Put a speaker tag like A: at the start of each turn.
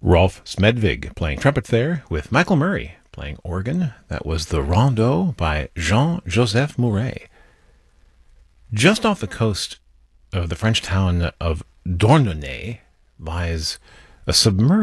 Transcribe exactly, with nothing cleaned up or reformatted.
A: Rolf Smedvig playing trumpet there, with Michael Murray playing organ. That was the Rondeau by Jean-Joseph Mouret. Just off the coast of the French town of Douarnenez lies a submerged